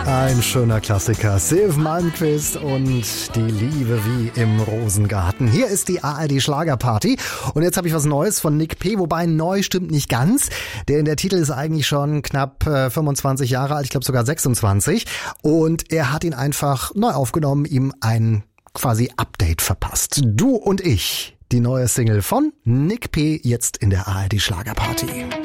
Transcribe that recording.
Ein schöner Klassiker. Siw Malmkvist und die Liebe wie im Rosengarten. Hier ist die ARD Schlagerparty. Und jetzt habe ich was Neues von Nick P., wobei neu stimmt nicht ganz. Denn der Titel ist eigentlich schon knapp 25 Jahre alt, ich glaube sogar 26. Und er hat ihn einfach neu aufgenommen, ihm ein quasi Update verpasst. Du und ich, die neue Single von Nick P., jetzt in der ARD Schlagerparty.